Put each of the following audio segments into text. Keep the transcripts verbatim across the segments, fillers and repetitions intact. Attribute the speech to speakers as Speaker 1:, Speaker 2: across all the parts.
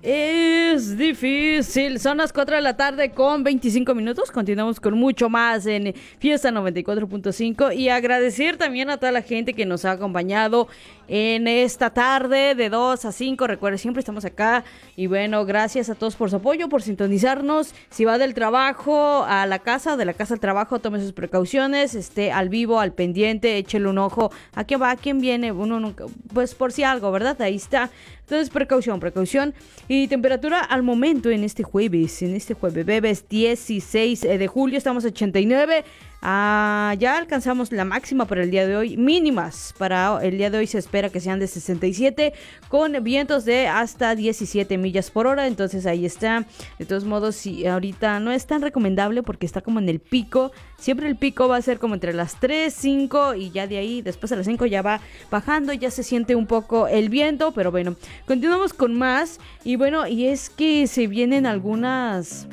Speaker 1: Es difícil. Son las cuatro de la tarde con veinticinco minutos. Continuamos con mucho más en Fiesta noventa y cuatro punto cinco. Y agradecer también a toda la gente que nos ha acompañado en esta tarde de dos a cinco. Recuerden, siempre estamos acá. Y bueno, gracias a todos por su apoyo, por sintonizarnos. Si va del trabajo a la casa, de la casa al trabajo, tome sus precauciones. Esté al vivo, al pendiente, échele un ojo. ¿A quién va? ¿A quién viene? Uno nunca, pues por si algo, ¿verdad? Ahí está. Entonces, precaución, precaución. Y temperatura al momento en este jueves, en este jueves, bebés, dieciséis de julio, estamos a ochenta y nueve. Ah, ya alcanzamos la máxima para el día de hoy. Mínimas para el día de hoy se espera que sean de sesenta y siete, con vientos de hasta diecisiete millas por hora. Entonces ahí está. De todos modos, si ahorita no es tan recomendable porque está como en el pico. Siempre el pico va a ser como entre las tres, cinco y ya de ahí, después a las cinco ya va bajando, ya se siente un poco el viento. Pero bueno, continuamos con más. Y bueno, y es que se vienen algunas...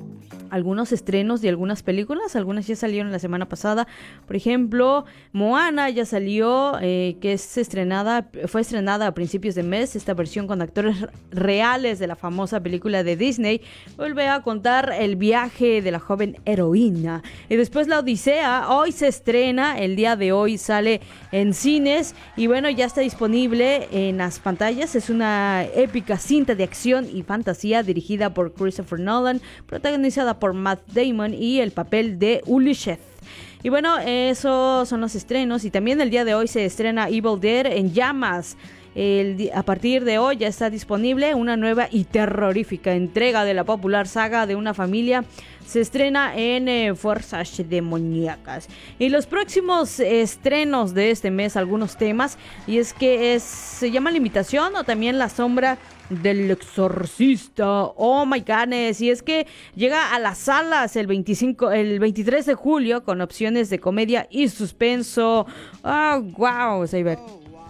Speaker 1: algunos estrenos de algunas películas. Algunas ya salieron la semana pasada. Por ejemplo, Moana ya salió, eh, que es estrenada, fue estrenada a principios de mes. Esta versión con actores reales de la famosa película de Disney vuelve a contar el viaje de la joven heroína. Y después La Odisea, hoy se estrena, el día de hoy sale en cines. Y bueno, ya está disponible en las pantallas. Es una épica cinta de acción y fantasía dirigida por Christopher Nolan, protagonizada por Matt Damon y el papel de Ulises. Y bueno, esos son los estrenos. Y también el día de hoy se estrena Evil Dead en llamas. El, a partir de hoy ya está disponible una nueva y terrorífica entrega de la popular saga de una familia. Se estrena en eh, Fuerzas Demoníacas. Y los próximos estrenos de este mes, algunos temas. Y es que es, se llama La Invitación o también La Sombra del Exorcista. Oh my goodness. Y es que llega a las salas el veinticinco, el veintitrés de julio con opciones de comedia y suspenso. Oh, wow, Saber.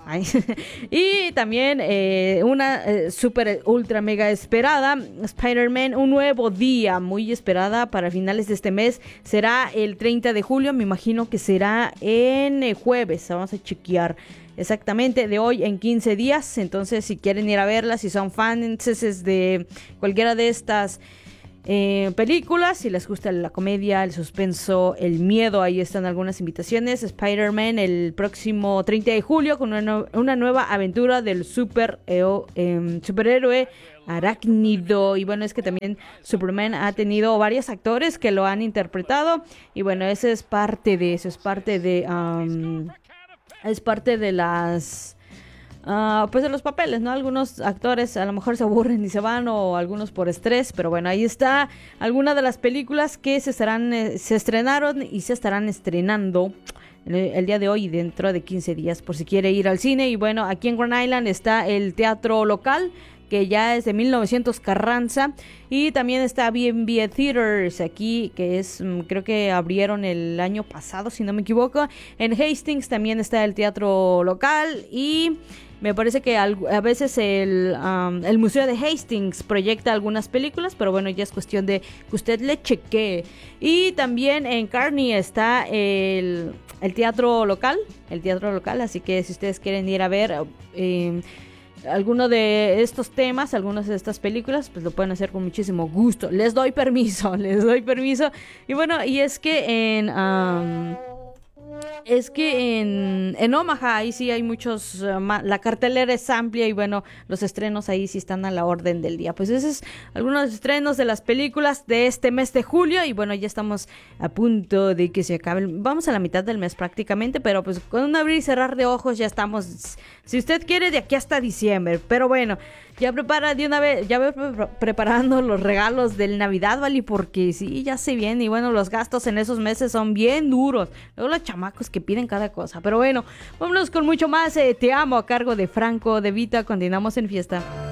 Speaker 1: Y también eh, una eh, super ultra mega esperada, Spider-Man Un Nuevo Día, muy esperada para finales de este mes. Será el treinta de julio, me imagino que será en eh, jueves. Vamos a chequear exactamente, de hoy en quince días. Entonces, si quieren ir a verla, si son fans de cualquiera de estas Eh, películas, si les gusta la comedia, el suspenso, el miedo, ahí están algunas invitaciones. Spider-Man el próximo treinta de julio con una, no, una nueva aventura del super, eh, eh, superhéroe arácnido. Y bueno, es que también Superman ha tenido varios actores que lo han interpretado. Y bueno, eso es parte de eso, es parte de um, es parte de las Uh, pues de los papeles, ¿no? Algunos actores a lo mejor se aburren y se van, o algunos por estrés, pero bueno, ahí está alguna de las películas que se estarán eh, se estrenaron y se estarán estrenando el, el día de hoy y dentro de quince días, por si quiere ir al cine. Y bueno, aquí en Grand Island está el Teatro Local, que ya es de mil novecientos Carranza, y también está B and B Theaters aquí, que es, creo que abrieron el año pasado, si no me equivoco. En Hastings también está el Teatro Local, y me parece que a veces el, um, el Museo de Hastings proyecta algunas películas, pero bueno, ya es cuestión de que usted le chequee. Y también en Kearney está el, el Teatro Local, el Teatro Local, así que si ustedes quieren ir a ver eh, alguno de estos temas, algunas de estas películas, pues lo pueden hacer con muchísimo gusto. Les doy permiso, les doy permiso. Y bueno, y es que en... Um, Es que en, en Omaha ahí sí hay muchos, uh, ma, la cartelera es amplia y bueno, los estrenos ahí sí están a la orden del día. Pues esos es algunos estrenos de las películas de este mes de julio y bueno, ya estamos a punto de que se acabe. Vamos a la mitad del mes prácticamente, pero pues con un abrir y cerrar de ojos ya estamos, si usted quiere, de aquí hasta diciembre. Pero bueno, ya prepara de una vez, ya voy preparando los regalos del Navidad, ¿vale? Porque sí, ya se viene y bueno, los gastos en esos meses son bien duros. Luego los chamacos que piden cada cosa. Pero bueno, vámonos con mucho más. Eh, Te Amo, a cargo de Franco De Vita. Continuamos en fiesta.